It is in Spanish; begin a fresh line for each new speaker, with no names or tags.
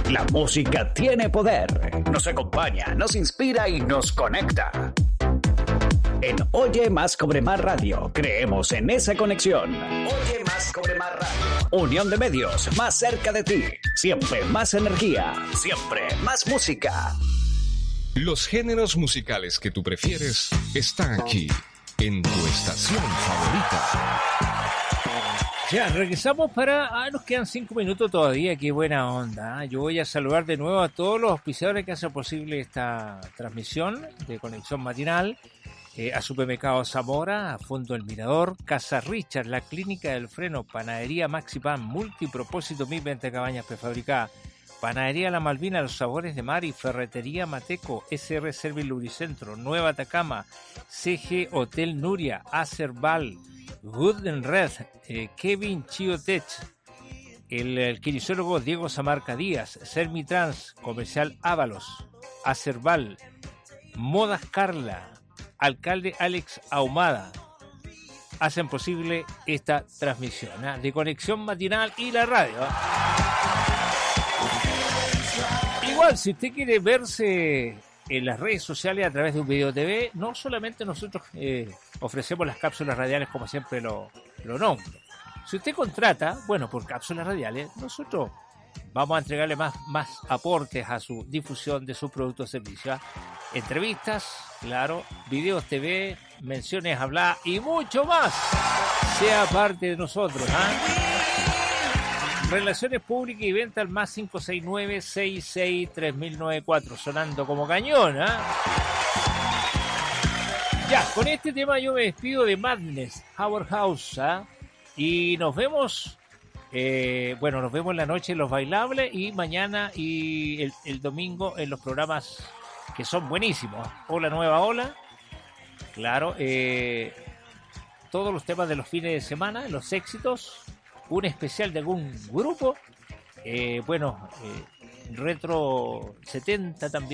La música tiene poder, nos acompaña, nos inspira y nos conecta. En Oye Más Cobre Más Radio, creemos en esa conexión. Oye Más Cobre Más Radio. Unión de medios, más cerca de ti. Siempre más energía, siempre más música.
Los géneros musicales que tú prefieres están aquí, en tu estación favorita.
Ya, regresamos nos quedan 5 minutos todavía, qué buena onda. Yo voy a saludar de nuevo a todos los auspiciadores que hacen posible esta transmisión de Conexión Matinal. A Supermercado Zamora, a Fondo El Mirador, Casa Richard, la Clínica del Freno, Panadería Maxipan, Multipropósito, 1020 cabañas prefabricadas, Panadería La Malvina, Los Sabores de Mar y Ferretería Mateco, SR Service Lubricentro, Nueva Atacama, CG Hotel Nuria, Acerval, Good and Red, Kevin Chiotech, el kinesiólogo Diego Samarca Díaz, Sermitrans, Comercial Ábalos, Acerval, Modas Carla, Alcalde Alex Ahumada, hacen posible esta transmisión de Conexión Matinal y la radio. Igual, si usted quiere verse en las redes sociales a través de un video TV, no solamente nosotros ofrecemos las cápsulas radiales como siempre lo nombro. Si usted contrata, bueno, por cápsulas radiales, nosotros vamos a entregarle más aportes a su difusión de sus productos o servicios. Entrevistas, claro, videos TV, menciones habladas y mucho más. Sea parte de nosotros, Relaciones públicas y venta al más 569-66-3094, sonando como cañón, Ya, con este tema yo me despido de Madness, Our House, y nos vemos, nos vemos en la noche en los bailables y mañana y el domingo en los programas que son buenísimos. Hola Nueva Ola, claro, todos los temas de los fines de semana, los éxitos, un especial de algún grupo, Retro 70 también.